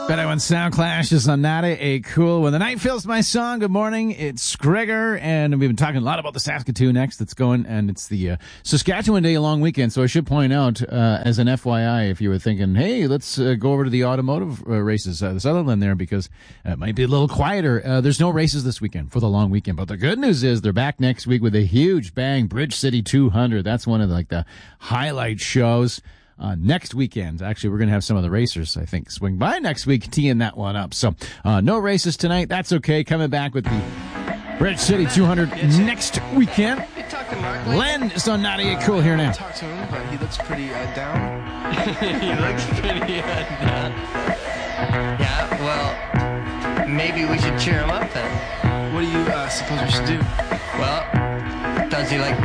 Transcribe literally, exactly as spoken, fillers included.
Better when Sound Clash is on Nada A Cool. When the night fills my song, good morning. It's Gregor, and we've been talking a lot about the Saskatoon next that's going, and it's the uh, Saskatchewan Day long weekend. So I should point out, uh, as an F Y I, if you were thinking, hey, let's uh, go over to the automotive uh, races, uh, the Sutherland there, because uh, it might be a little quieter. Uh, there's no races this weekend for the long weekend. But the good news is they're back next week with a huge bang, Bridge City two hundred. That's one of the, like the highlight shows. Uh, next weekend, actually, we're going to have some of the racers, I think, swing by next week, teeing that one up. So, uh, no races tonight. That's okay. Coming back with the Bridge City two hundred next weekend. Len is on Nadia Cool here now. Talk to him, but he looks pretty uh, down. He looks pretty uh, down. Yeah, well, maybe we should cheer him up then. What do you uh, suppose we should do? Well, does he like